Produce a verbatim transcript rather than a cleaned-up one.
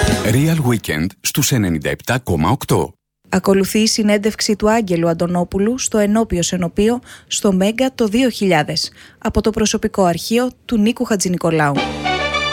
Real Weekend στους ενενήντα επτά κόμμα οκτώ. Ακολουθεί η συνέντευξη του Άγγελου Αντωνόπουλου στο Ενώπιο Σενοπείο στο Μέγκα το δύο χιλιάδες από το προσωπικό αρχείο του Νίκου Χατζηνικολάου.